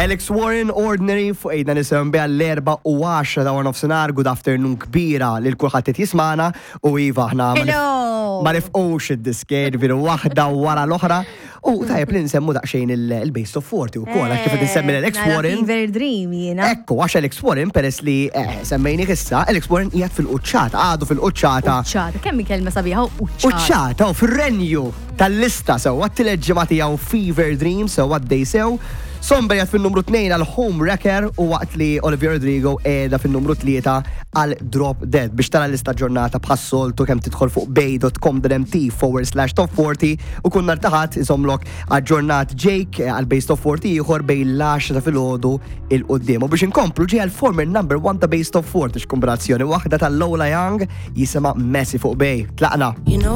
Alex Warren, Ordinary, fuq ejna nisimgħu biha l-4 u 10 ta' nofsinhar, good afternoon kbira lil kulħadd qed jismana u iva aħna ma nifqux id-disked biru waħda wara l-oħra. U tajjeb li nsemmu daqsxejn il-Base of 40 ukoll għax kif qed insemmi l-Alex Warren. Fever Dream jiena. Ekku, għax Alex Warren peress li semmejnik issa, Alex Warren qiegħed fil-quċċata, għadu fil-quċċata. Quċċata, kemm kelma sabiħa Quċċata u fir-renju tal-lista sewwa t-tielet ġimgħa tiegħu Fever Dream sewwa għaddej sew. Somber jgħat fil-numru 2 għal Home Wrecker u waqt li Olivia Rodrigo qiegħda fil-numru 3 għal Drop Dead. Biex tara l-lista ġurnata bħas-soltu kemm tidħol fuq bay.com.mt/top 40 u kun nartaħat isomlok aġġornat Jake għal Base Top 40 ieħor bejn l-10 ta' filgħodu il-qudiem. U biex inkomplu ġie għal former number 1 ta' Base Top 40 x'kombinazzjoni waħda tal-Lola Young jisimha Messi fuq Bay. Tlaqna.